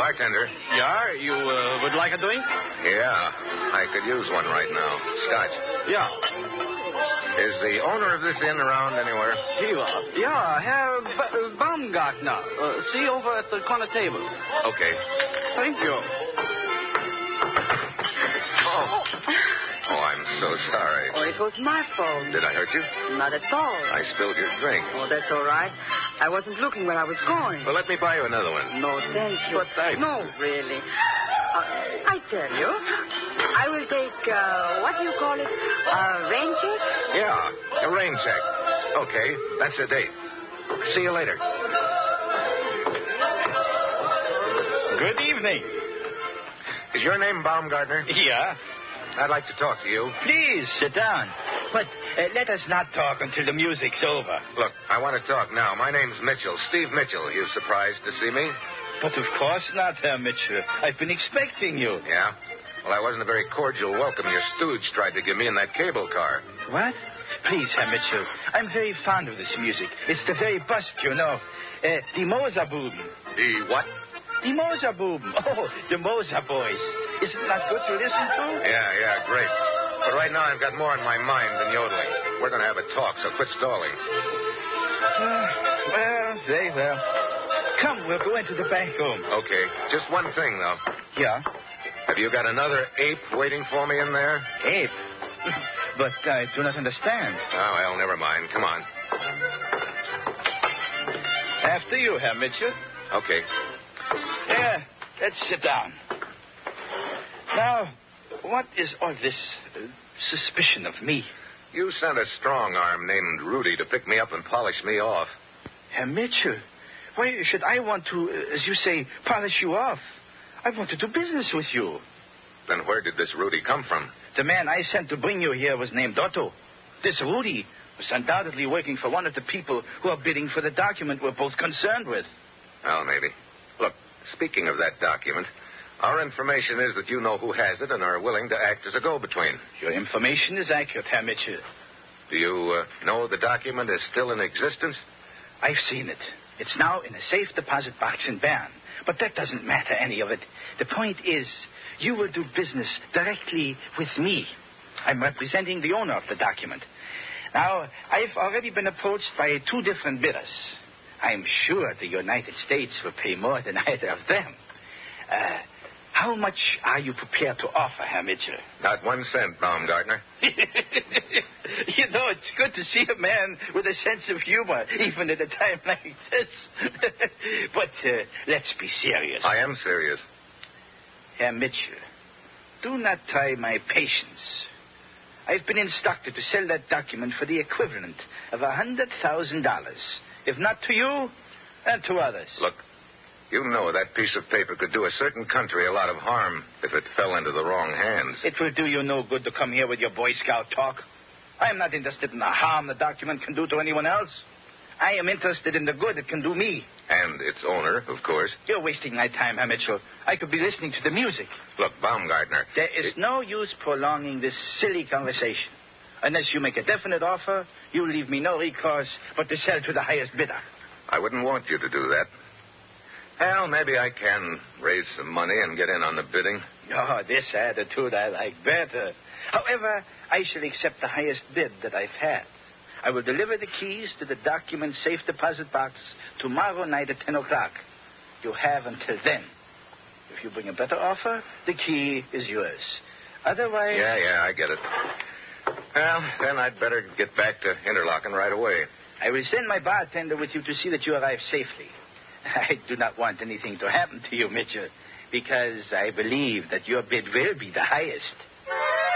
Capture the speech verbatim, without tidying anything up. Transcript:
bartender. Yeah, you uh, would like a drink? Yeah, I could use one right now. Scotch. Yeah. Is the owner of this inn around anywhere? Here. Yeah, Herr B- Baumgartner. Uh, see over at the corner table. Okay. Thank you. Oh. Oh, I'm so sorry. Oh, it was my fault. Did I hurt you? Not at all. I spilled your drink. Oh, that's all right. I wasn't looking where I was going. Well, let me buy you another one. No, thank you. But I... No, really. Uh, I tell you, I will take, uh, what do you call it? A rain check? Yeah, a rain check. Okay, that's a date. See you later. Good evening. Is your name Baumgartner? Yeah. I'd like to talk to you. Please, sit down. But uh, let us not talk until the music's over. Look, I want to talk now. My name's Mitchell, Steve Mitchell. You surprised to see me? But of course not, Herr Mitchell. I've been expecting you. Yeah? Well, that wasn't a very cordial welcome your stooge tried to give me in that cable car. What? Please, Herr Mitchell. I'm very fond of this music. It's the very bust, you know. Uh, the Moserbuben. The what? The Moserbuben. Oh, the Moser boys. Is it not good to listen to? Yeah, yeah, great. But right now I've got more on my mind than yodeling. We're going to have a talk, so quit stalling. Uh, well, very well. Come, we'll go into the bank room. Okay. Just one thing, though. Yeah? Have you got another ape waiting for me in there? Ape? But I do not understand. Oh, well, never mind. Come on. After you, Herr Mitchell. Okay. Yeah, let's sit down. Now, what is all this uh, suspicion of me? You sent a strong arm named Rudy to pick me up and polish me off. Herr Mitchell, why should I want to, uh, as you say, polish you off? I want to do business with you. Then where did this Rudy come from? The man I sent to bring you here was named Otto. This Rudy was undoubtedly working for one of the people who are bidding for the document we're both concerned with. Well, maybe. Look, speaking of that document, our information is that you know who has it and are willing to act as a go-between. Your information is accurate, Herr Mitchell. Do you uh, know the document is still in existence? I've seen it. It's now in a safe deposit box in Bern. But that doesn't matter, any of it. The point is, you will do business directly with me. I'm representing the owner of the document. Now, I've already been approached by two different bidders. I'm sure the United States will pay more than either of them. Uh, how much are you prepared to offer, Herr Mitchell? Not one cent, Baumgartner. You know, it's good to see a man with a sense of humor, even at a time like this. But uh, let's be serious. I am serious. Herr Mitchell, do not try my patience. I've been instructed to sell that document for the equivalent of a hundred thousand dollars. If not to you, then to others. Look, you know that piece of paper could do a certain country a lot of harm if it fell into the wrong hands. It will do you no good to come here with your Boy Scout talk. I am not interested in the harm the document can do to anyone else. I am interested in the good it can do me. And its owner, of course. You're wasting my time, Herr Mitchell. I could be listening to the music. Look, Baumgartner. There is it... no use prolonging this silly conversation. Unless you make a definite offer, you leave me no recourse but to sell to the highest bidder. I wouldn't want you to do that. Well, maybe I can raise some money and get in on the bidding. Oh, this attitude I like better. However, I shall accept the highest bid that I've had. I will deliver the keys to the document safe deposit box tomorrow night at ten o'clock. You have until then. If you bring a better offer, the key is yours. Otherwise... Yeah, yeah, I get it. Well, then I'd better get back to Interlaken right away. I will send my bartender with you to see that you arrive safely. I do not want anything to happen to you, Mitchell, because I believe that your bid will be the highest.